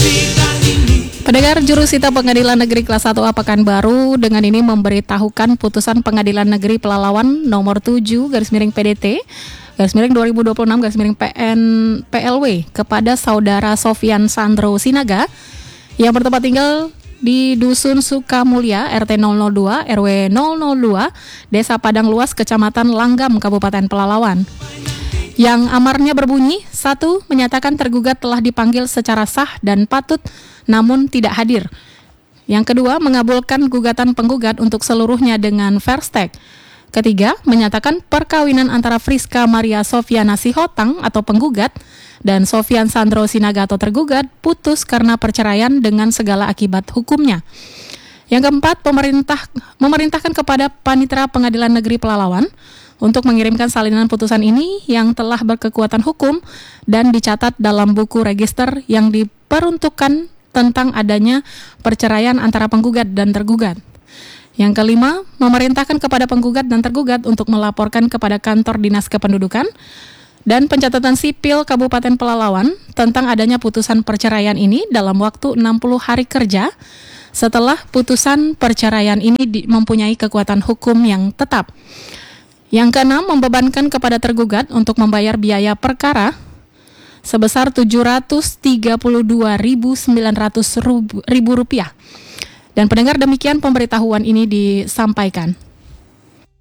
Pendengar, Jurusita Pengadilan Negeri Kelas 1A Pekanbaru dengan ini memberitahukan putusan Pengadilan Negeri Pelalawan nomor 7 PDT 2026 PN PLW kepada saudara Sofian Sandro Sinaga yang bertempat tinggal di Dusun Sukamulya, RT 002, RW 002, Desa Padang Luas, Kecamatan Langgam, Kabupaten Pelalawan. Yang amarnya berbunyi, 1. Menyatakan tergugat telah dipanggil secara sah dan patut namun tidak hadir. Yang kedua, mengabulkan gugatan penggugat untuk seluruhnya dengan fair stake. Ketiga, menyatakan perkawinan antara Friska Maria Sofiana Sihotang atau penggugat dan Sofian Sandro Sinaga atau tergugat putus karena perceraian dengan segala akibat hukumnya. Yang keempat, memerintahkan kepada Panitera Pengadilan Negeri Pelalawan untuk mengirimkan salinan putusan ini yang telah berkekuatan hukum dan dicatat dalam buku register yang diperuntukkan tentang adanya perceraian antara penggugat dan tergugat. Yang kelima, memerintahkan kepada penggugat dan tergugat untuk melaporkan kepada Kantor Dinas Kependudukan dan Pencatatan Sipil Kabupaten Pelalawan tentang adanya putusan perceraian ini dalam waktu 60 hari kerja setelah putusan perceraian ini mempunyai kekuatan hukum yang tetap. Yang keenam, membebankan kepada tergugat untuk membayar biaya perkara sebesar Rp732.900. Dan pendengar, demikian pemberitahuan ini disampaikan.